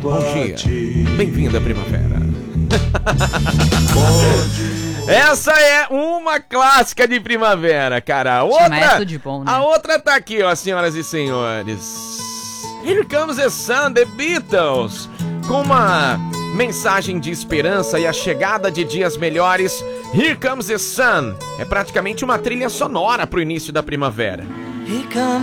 Bom dia, bem-vindo à primavera. Essa é uma clássica de primavera, cara. A outra tá aqui, ó, senhoras e senhores. Here Comes the Sun, The Beatles, com uma mensagem de esperança e a chegada de dias melhores. Here Comes the Sun é praticamente uma trilha sonora pro início da primavera. Here comes